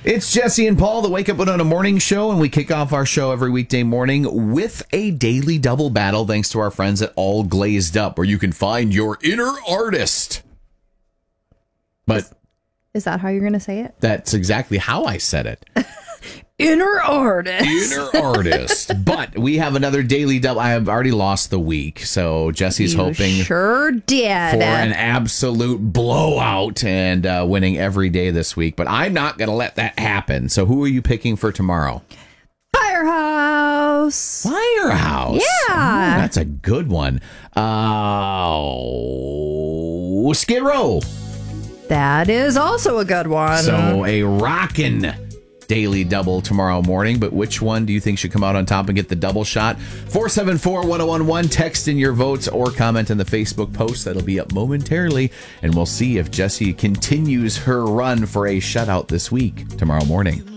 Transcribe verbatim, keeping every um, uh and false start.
It's Jesse and Paul, the Wake Up Winona Morning Show, and we kick off our show every weekday morning with a daily double battle thanks to our friends at All Glazed Up, where you can find your inner artist. But Is, is that how you're going to say it? That's exactly how I said it. Inner artist. Inner artist. But we have another daily double. I have already lost the week, so Jesse's you hoping sure did. for an absolute blowout and uh, winning every day this week. But I'm not going to let that happen. So who are you picking for tomorrow? Firehouse. Firehouse. Yeah. Ooh, that's a good one. Uh, Skid Row. That is also a good one. So a rockin' daily double tomorrow morning, but which one do you think should come out on top and get the double shot? four seven four, one oh one one. Text in your votes or comment in the Facebook post. That'll be up momentarily, and we'll see if Jessie continues her run for a shutout this week tomorrow morning.